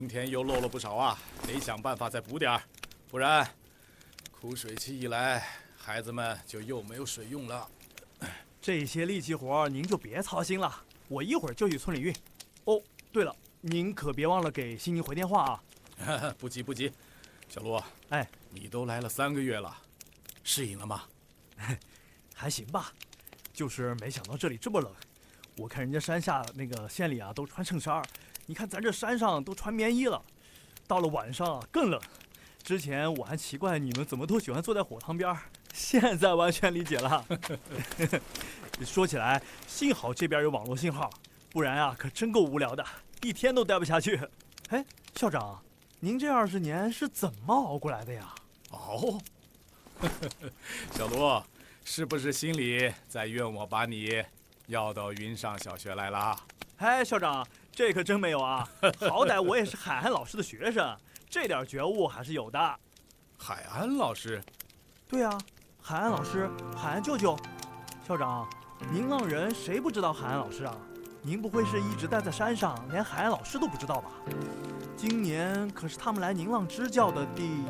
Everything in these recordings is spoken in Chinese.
今天又漏了不少啊，得想办法再补点儿，不然枯水期一来，孩子们就又没有水用了。 这些力气活您就别操心了，我一会儿就去村里运。哦，对了，您可别忘了给悉尼回电话啊。 不急不急，小卢， 哎， 你都来了3个月了，适应了吗？ 还行吧，就是没想到这里这么冷。我看人家山下那个县里啊都穿衬衫，你看咱这山上都穿棉衣了。到了晚上啊更冷。之前我还奇怪你们怎么都喜欢坐在火塘边，现在完全理解了。说起来，幸好这边有网络信号，不然啊可真够无聊的，一天都待不下去。哎，校长，您这20年是怎么熬过来的呀？ 熬？小卢，是不是心里在怨我把你要到云上小学来了？ 哎，校长，这可真没有啊！好歹我也是海安老师的学生，这点觉悟还是有的。 海安老师？ 对啊，海安老师，海安舅舅。校长，宁浪人谁不知道海安老师啊？您不会是一直待在山上，连海安老师都不知道吧？今年可是他们来宁浪支教的第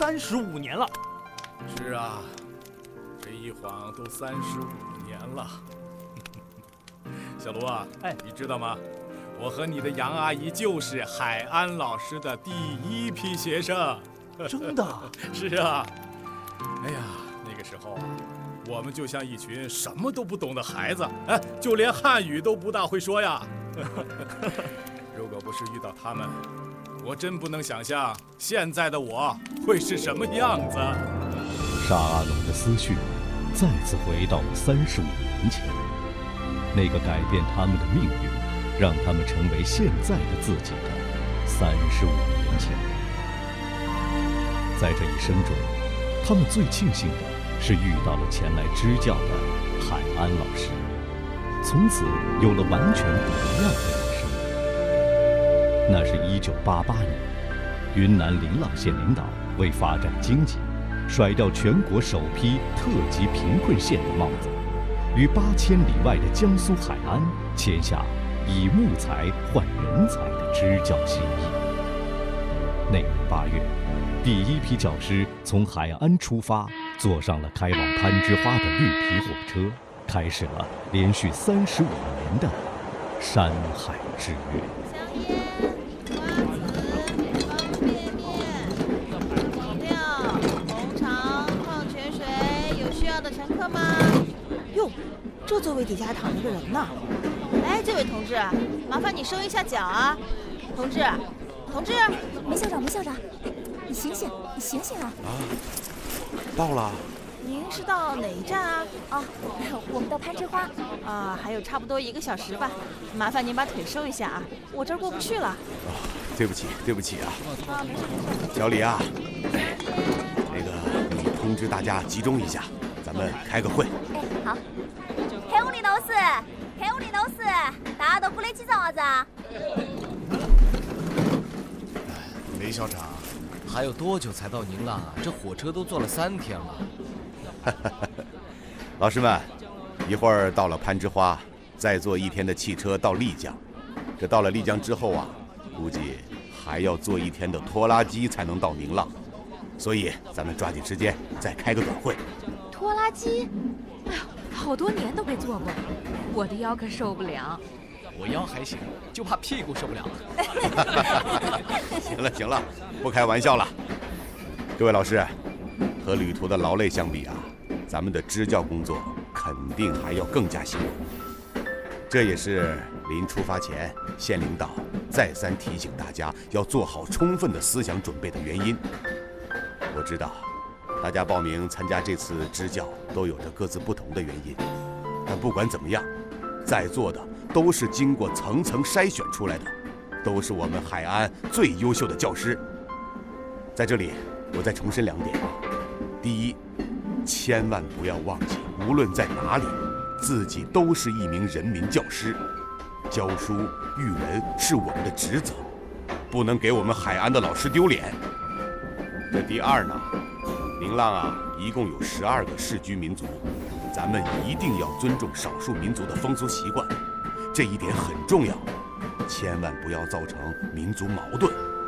35年了。 是啊，这一晃都35年了。小卢啊， 哎， 你知道吗？我和你的杨阿姨就是海安老师的第1批学生。 真的？ 是啊。哎呀，那个时候啊，我们就像一群什么都不懂的孩子，哎，就连汉语都不大会说呀。如果不是遇到他们，我真不能想象现在的我会是什么样子。 沙阿龙的思绪再次回到了35年前，那个改变他们的命运，让他们成为现在的自己的35年前。在这一生中，他们最庆幸的是遇到了前来支教的海安老师，从此有了完全不一样的人生。那是1988年，云南临朗县领导为发展经济，甩掉全国首批特级贫困县的帽子，与8000里外的江苏海安签下以木材换人才的支教协议。那年8月，第1批教师从海安出发，坐上了开往攀枝花的绿皮火车，开始了连续35年的山海之约。 香烟、瓜子、方便面、饮料、红肠、矿泉水，有需要的乘客吗？哟，这座位底下还躺着个人呢。哎，这位同志，麻烦你收一下脚啊。同志， 梅校长，梅校长，你醒醒，你醒醒啊！ 啊，到了。 您是到哪一站啊？ 哦，我们到攀枝花。 啊，还有差不多1个小时吧。麻烦您把腿收一下啊，我这儿过不去了。 对不起啊。 啊，没事。 小李啊，那个你通知大家集中一下，咱们开个会。 哎，好。开屋里闹事，大家都不来起早子啊？ 梅校长，还有多久才到宁浪啊？这火车都坐了3天了。 老师们，一会儿到了攀枝花，再坐1天的汽车到丽江。这到了丽江之后啊，估计还要坐1天的拖拉机才能到宁浪，所以咱们抓紧时间再开个短会。 拖拉机？哎呦，好多年都没坐过，我的腰可受不了。 我腰还行，就怕屁股受不了了。 行了，不开玩笑了。各位老师，和旅途的劳累相比啊，咱们的支教工作肯定还要更加辛苦。这也是临出发前，县领导再三提醒大家要做好充分的思想准备的原因。我知道，大家报名参加这次支教都有着各自不同的原因，但不管怎么样，在座的都是经过层层筛选出来的，都是我们海安最优秀的教师。在这里，我再重申2点：第一，千万不要忘记，无论在哪里，自己都是一名人民教师，教书育人是我们的职责，不能给我们海安的老师丢脸。这第二呢，宁浪啊，一共有12个世居民族，咱们一定要尊重少数民族的风俗习惯，这一点很重要，千万不要造成民族矛盾。